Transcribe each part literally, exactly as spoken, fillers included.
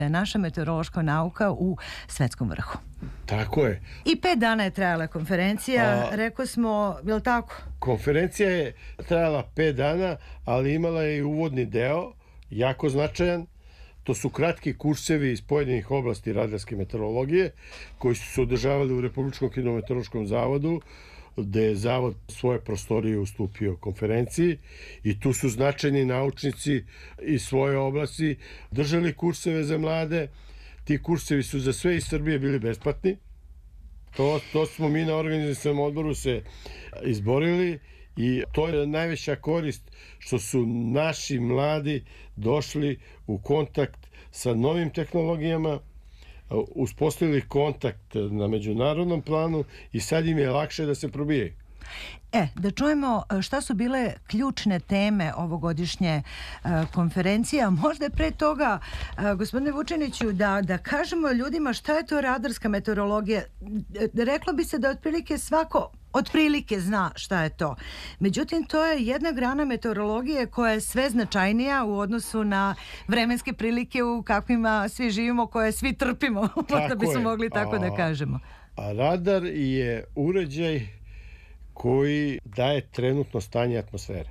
da je naša meteorološka nauka u svetskom vrhu. Tako je. I pet dana je trajala konferencija, A, rekao smo, je li tako? Konferencija je trajala pet dana, ali imala je i uvodni deo, jako značajan. To su kratki kursevi iz pojedinih oblasti radarske meteorologije, koji su se održavali u Republičkom hidrometeorološkom zavodu, gde je zavod svoje prostorije ustupio konferenciji i tu su značajni naučnici iz svoje oblasti držali kurseve za mlade. Ti kursevi su za sve iz Srbije bili besplatni. To, to smo mi na organizacionom odboru se izborili i to je najveća korist što su naši mladi došli u kontakt sa novim tehnologijama, uspostavili kontakt na međunarodnom planu i sad im je lakše da se probijaju. E, da čujemo šta su bile ključne teme ovogodišnje uh, konferencije, a možda je pre toga, uh, gospodine Vučiniću, da, da kažemo ljudima šta je to radarska meteorologija. Reklo bi se da otprilike svako otprilike zna šta je to. Međutim, to je jedna grana meteorologije koja je sve značajnija u odnosu na vremenske prilike u kakvima svi živimo, koje svi trpimo, možda bi se mogli tako a, da kažemo. A radar je uređaj koji daje trenutno stanje atmosfere.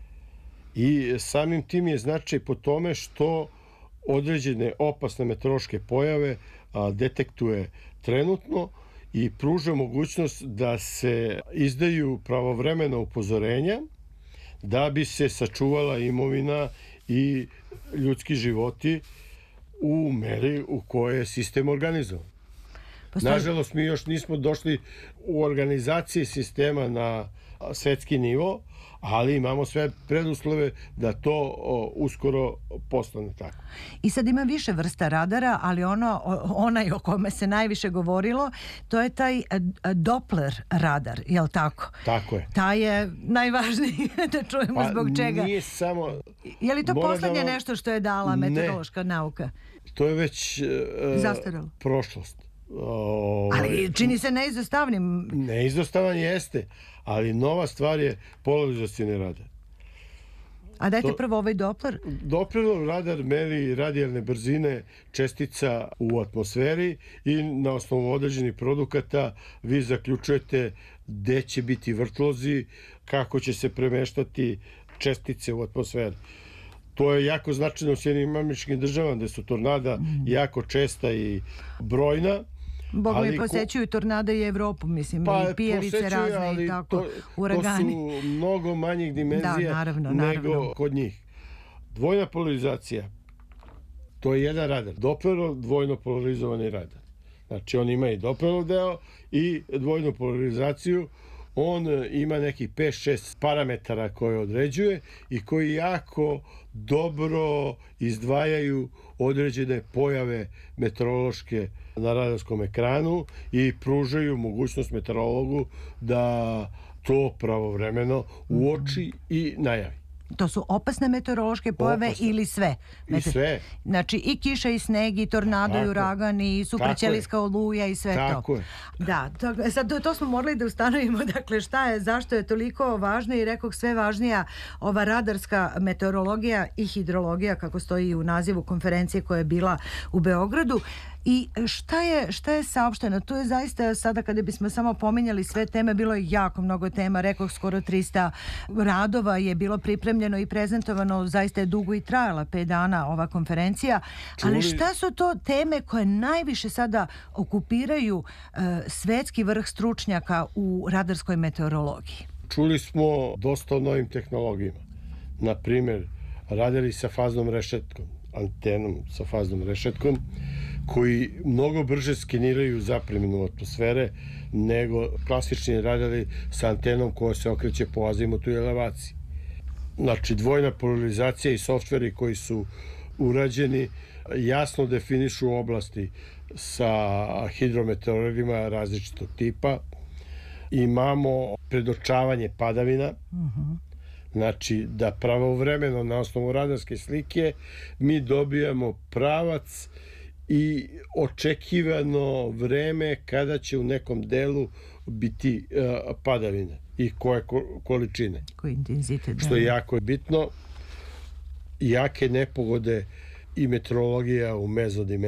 I samim tim je značaj po tome što određene opasne meteorološke pojave a, detektuje trenutno i pruža mogućnost da se izdaju pravovremena upozorenja da bi se sačuvala imovina i ljudski životi u meri u kojoj je sistem organizovan. Postoji... Nažalost, mi još nismo došli u organizaciji sistema na svetski nivo, ali imamo sve preduslove da to o, uskoro postane tako. I sad ima više vrsta radara, ali ono, onaj o kome se najviše govorilo, to je taj Doppler radar, je li tako? Tako je. Taj je najvažniji, da čujemo pa, zbog čega. Nije samo... Je li to poslednje vam... nešto što je dala meteorološka ne. nauka? To je već uh, prošlost. O, ali čini se neizostavnim. Neizostavan jeste, ali nova stvar je polarizacioni radar. A dajte to, prvo ovaj Doppler. Dopplerov radar meri radijalne brzine čestica u atmosferi i na osnovu određenih produkata vi zaključujete gde će biti vrtlozi, kako će se premeštati čestice u atmosferi. To je jako značajno u Sjedinjenim Američkim Državama, gde su tornada mm. jako česta i brojna. Boga mi posećuju ko... tornada i Evropu, mislim, pa, i pijavice razne i tako, to, uragani. To su mnogo manjih dimenzija da, naravno, nego naravno. Kod njih. Dvojna polarizacija, to je jedan radar. Dopplerov dvojno polarizovani radar. Znači, on ima i Dopplerov deo i dvojnu polarizaciju. On ima nekih pet šest parametara koje određuje i koji jako dobro izdvajaju određene pojave meteorološke na radarskom ekranu i pružaju mogućnost meteorologu da to pravovremeno uoči i najavi. To su opasne meteorološke pojave opasne. Ili sve? I sve. Znači i kiša i sneg i tornado tako i uragan i supraćelijska oluja i sve tako to. Tako je. Da, to, sad to, to smo morali da ustanovimo, dakle šta je, zašto je toliko važno i rekoh sve važnija ova radarska meteorologija i hidrologija kako stoji u nazivu konferencije koja je bila u Beogradu. I šta je, šta je saopšteno? To je zaista sada kada bismo samo pominjali sve teme, bilo je jako mnogo tema, rekoh skoro trista radova je bilo pripremljeno i prezentovano, zaista je dugo i trajala pet dana ova konferencija, Čuli... ali šta su to teme koje najviše sada okupiraju uh, svetski vrh stručnjaka u radarskoj meteorologiji? Čuli smo dosta o novim tehnologijama, na primjer radari sa faznom rešetkom, antenom sa faznom rešetkom, koji mnogo brže skeniraju zapreminu atmosfere nego klasični radari sa antenom koja se okreće po azimutu i elevaciji. Znači, dvojna polarizacija i softveri koji su urađeni jasno definišu oblasti sa hidrometeorima različitog tipa. Imamo predočavanje padavina, uh-huh. Znači, da pravovremeno na osnovu radarske slike mi dobijamo pravac i očekivano vreme kada će u nekom delu biti uh, padavine i koje ko- količine. Koji intenzitet. Što je jako bitno. Jake nepogode i meteorologija u mezodimenziji